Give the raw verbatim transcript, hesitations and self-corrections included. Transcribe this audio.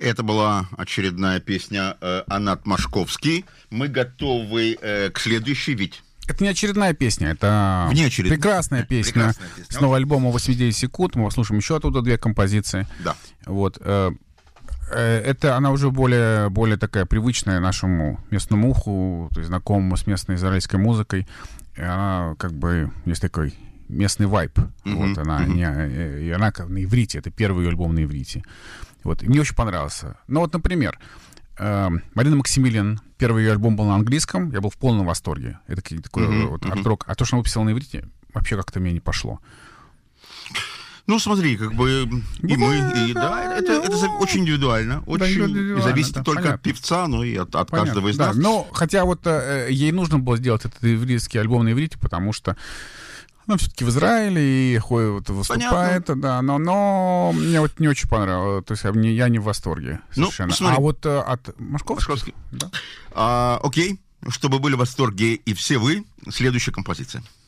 Это была очередная песня э, Анат Машковский. Мы готовы э, к следующей, ведь... Это не очередная песня, это прекрасная песня, прекрасная песня с нового альбома восемьдесят секунд. Мы послушаем еще оттуда две композиции. Да. Вот. Это она уже более, более такая привычная нашему местному уху, то есть знакомому с местной израильской музыкой. И она как бы есть такой местный вайб. Mm-hmm. Вот она, mm-hmm. не, и она как на иврите, это первый ее альбом на иврите. Вот. И мне очень понравился. Ну вот, например, э, Марина Максимилиан, первый ее альбом был на английском, я был в полном восторге. Это такой mm-hmm. вот арт-рок. А то, что она выписала на иврите, вообще как-то мне не пошло. Ну, смотри, как бы и мы, и да, это, это очень индивидуально, очень да, индивидуально, зависит да, только понятно. От певца, ну и от, от каждого из да. нас. Но хотя вот э, ей нужно было сделать этот ивритский альбом на иврите, потому что она все-таки в Израиле и ходит, выступает, понятно. Да, но, но мне вот не очень понравилось, то есть я, я не в восторге совершенно. Ну, а вот э, от Машковского? Машковский. Да. А, окей, чтобы были в восторге и все вы, следующая композиция.